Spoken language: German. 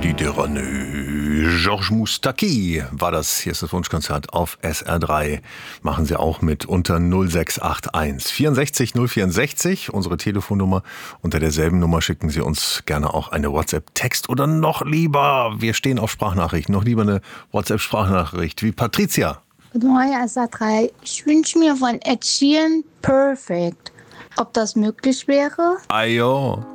Die Deranö. Georges Moustaki war das. Hier ist das Wunschkonzert auf SR3. Machen Sie auch mit unter 0681 64 064. Unsere Telefonnummer. Unter derselben Nummer schicken Sie uns gerne auch eine WhatsApp-Text oder noch lieber, wir stehen auf Sprachnachrichten, noch lieber eine WhatsApp-Sprachnachricht wie Patricia. Guten Morgen, SR3. Ich wünsche mir von Ed Sheeran Perfect. Ob das möglich wäre? Ajo.